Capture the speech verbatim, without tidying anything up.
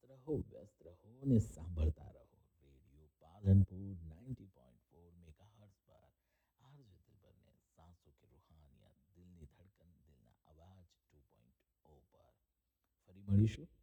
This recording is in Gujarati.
રહો, વ્યસ્ત રહો અને સાંભળતા રહો. Radio Palanpur ninety point four megahertz પર આરજે દિલબરને सांसों के रूहानियत, દિલની ધડકન, દિલના અવાજ ટુ પોઈન્ટ ઓ પર ફરી મળીશું